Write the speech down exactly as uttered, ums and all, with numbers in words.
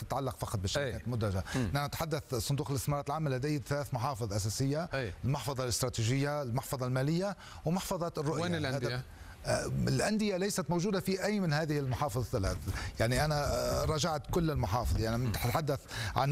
تتعلق فقط بالشركات المدرجه، نحن نتحدث صندوق الاستثمارات العامه لديه ثلاث محافظ اساسيه: أي. المحفظه الاستراتيجيه، المحفظه الماليه، ومحفظه الرؤيه. وين الانديه؟ الأندية ليست موجودة في أي من هذه المحافظ الثلاث. يعني أنا راجعت كل المحافظ، يعني نتحدث عن